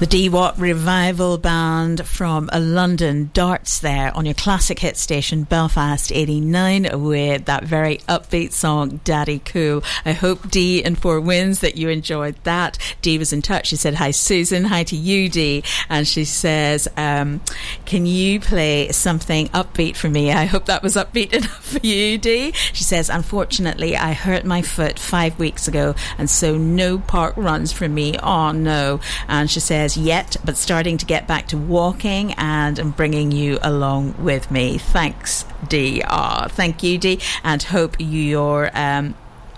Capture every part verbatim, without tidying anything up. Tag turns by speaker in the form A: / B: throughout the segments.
A: The D W A T Revival Band from London, Darts there on your classic hit station Belfast eighty-nine with that very upbeat song Daddy Cool. I hope Dee in Four Winds that you enjoyed that. Dee was in touch. She said hi Susan, hi to you Dee, and she says um, can you play something upbeat for me? I hope that was upbeat enough for you Dee. She says unfortunately I hurt my foot five weeks ago and so no park runs for me. Oh no. And she says yet, but starting to get back to walking and I'm bringing you along with me. Thanks Dee. Ah, thank you Dee, and hope your um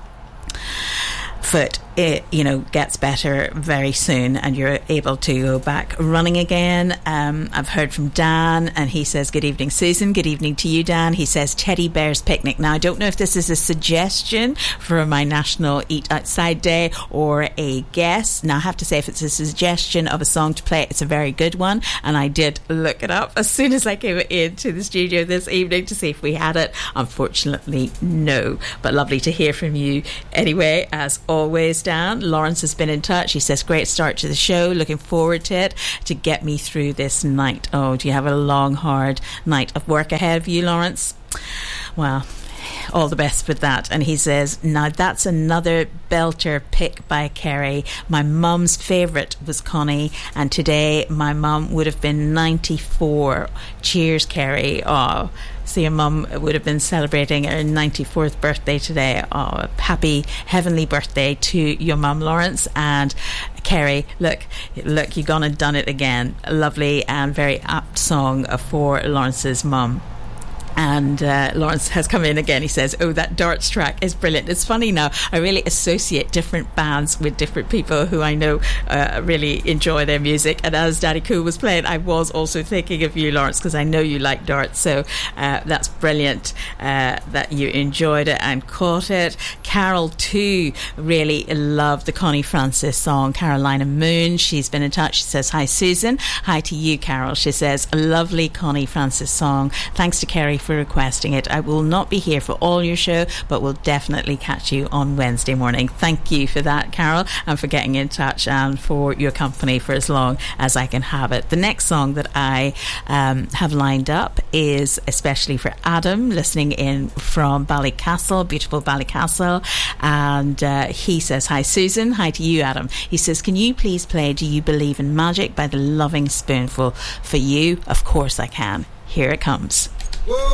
A: foot it, you know, gets better very soon and you're able to go back running again. Um, I've heard from Dan and he says, good evening, Susan. Good evening to you, Dan. He says, Teddy Bear's Picnic. Now, I don't know if this is a suggestion for my National Eat Outside Day or a guess. Now, I have to say, if it's a suggestion of a song to play, it's a very good one. And I did look it up as soon as I came into the studio this evening to see if we had it. Unfortunately, no. But lovely to hear from you anyway, as always. Dan. Lawrence has been in touch. He says, great start to the show. Looking forward to it to get me through this night. Oh, do you have a long, hard night of work ahead of you, Lawrence? Well, all the best with that. And he says, now that's another belter pick by Kerry. My mum's favourite was Connie, and today my mum would have been ninety-four. Cheers, Kerry. Oh, so your mum would have been celebrating her ninety-fourth birthday today. Oh, happy heavenly birthday to your mum, Lawrence. And Kerry, look, look, you've gone and done it again. A lovely and very apt song for Lawrence's mum. And uh, Lawrence has come in again. He says, oh, that Darts track is brilliant. It's funny now, I really associate different bands with different people who I know uh, really enjoy their music. And as Daddy Cool was playing, I was also thinking of you, Lawrence, because I know you like Darts. So uh, that's brilliant uh, that you enjoyed it and caught it. Carol, too, really loved the Connie Francis song, Carolina Moon. She's been in touch. She says, hi, Susan. Hi to you, Carol. She says, a lovely Connie Francis song. Thanks to Kerry for requesting it. I will not be here for all your show, but will definitely catch you on Wednesday morning. Thank you for that, Carol, and for getting in touch and for your company for as long as I can have it. The next song that I um, have lined up is especially for Adam, listening in from Ballycastle, beautiful Ballycastle, and uh, he says, hi Susan. Hi to you, Adam. He says, can you please play Do You Believe in Magic by The Loving Spoonful? For you, of course I can. Here it comes. Whoa.